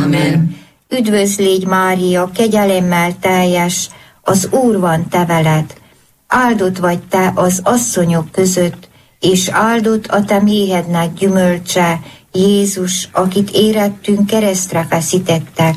Amen. Üdvözl légy, Mária, kegyelemmel teljes, az Úr van te veled. Áldott vagy te az asszonyok között, és áldott a te méhednek gyümölcse, Jézus, akit érettünk keresztre feszítettek.